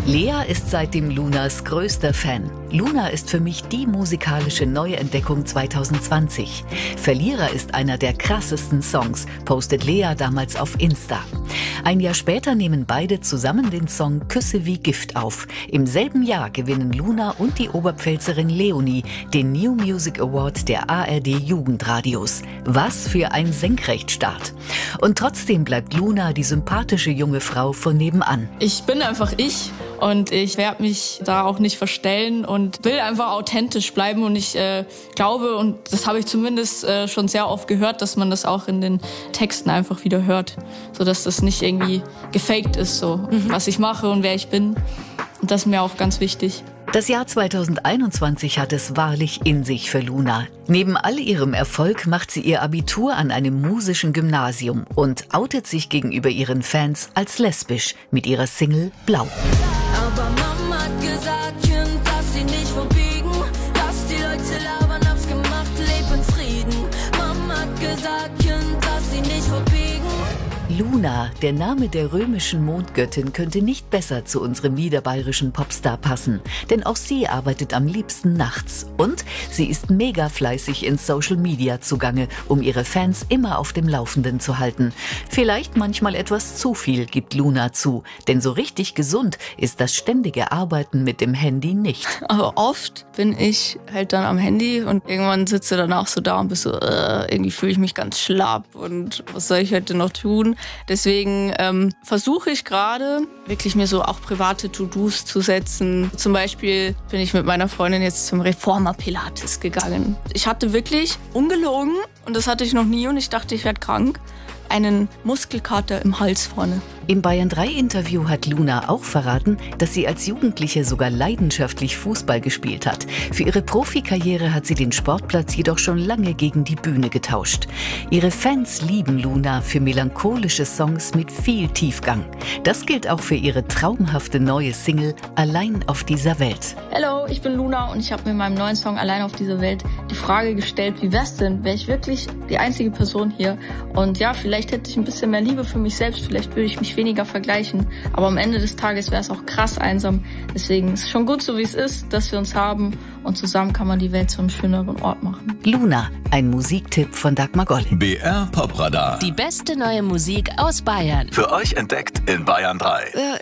Lea ist seitdem Lunas größter Fan. Luna ist für mich die musikalische Neuentdeckung 2020. Verlierer ist einer der krassesten Songs, postet Lea damals auf Insta. Ein Jahr später nehmen beide zusammen den Song Küsse wie Gift auf. Im selben Jahr gewinnen Luna und die Oberpfälzerin Leonie den New Music Award der ARD Jugendradios. Was für ein Senkrechtstart. Und trotzdem bleibt Luna die sympathische junge Frau von nebenan. Ich bin einfach ich. Und ich werde mich da auch nicht verstellen und will einfach authentisch bleiben. Und ich glaube, und das habe ich zumindest schon sehr oft gehört, dass man das auch in den Texten einfach wieder hört. Sodass das nicht irgendwie gefaked ist, so was ich mache und wer ich bin. Und das ist mir auch ganz wichtig. Das Jahr 2021 hat es wahrlich in sich für Luna. Neben all ihrem Erfolg macht sie ihr Abitur an einem musischen Gymnasium und outet sich gegenüber ihren Fans als lesbisch mit ihrer Single Blau. Aber Mama hat gesagt, Kind, lass sie nicht verbiegen. Lass die Leute labern, hab's gemacht, leb in Frieden. Mama hat gesagt, Kind, lass sie nicht verbiegen. Luna, der Name der römischen Mondgöttin, könnte nicht besser zu unserem niederbayerischen Popstar passen. Denn auch sie arbeitet am liebsten nachts. Und sie ist mega fleißig in Social Media zugange, um ihre Fans immer auf dem Laufenden zu halten. Vielleicht manchmal etwas zu viel, gibt Luna zu. Denn so richtig gesund ist das ständige Arbeiten mit dem Handy nicht. Aber oft bin ich halt dann am Handy und irgendwann sitze danach so da und bin so, irgendwie fühle ich mich ganz schlapp und was soll ich heute noch tun? Deswegen versuche ich gerade wirklich mir so auch private To-Dos zu setzen. Zum Beispiel bin ich mit meiner Freundin jetzt zum Reformer Pilates gegangen. Ich hatte wirklich, ungelogen, und das hatte ich noch nie und ich dachte, ich werde krank, einen Muskelkater im Hals vorne. Im Bayern 3 Interview hat Luna auch verraten, dass sie als Jugendliche sogar leidenschaftlich Fußball gespielt hat. Für ihre Profikarriere hat sie den Sportplatz jedoch schon lange gegen die Bühne getauscht. Ihre Fans lieben Luna für melancholische Songs mit viel Tiefgang. Das gilt auch für ihre traumhafte neue Single Allein auf dieser Welt. Hallo, ich bin Luna und ich habe mir in meinem neuen Song Allein auf dieser Welt die Frage gestellt, wie wär's denn, wäre ich wirklich die einzige Person hier? Und ja, vielleicht hätte ich ein bisschen mehr Liebe für mich selbst, vielleicht würde ich mich weniger vergleichen. Aber am Ende des Tages wäre es auch krass einsam. Deswegen ist es schon gut, so wie es ist, dass wir uns haben. Und zusammen kann man die Welt zu einem schöneren Ort machen. Luna, ein Musiktipp von Dagmar Golling. BR Popradar. Die beste neue Musik aus Bayern. Für euch entdeckt in Bayern 3.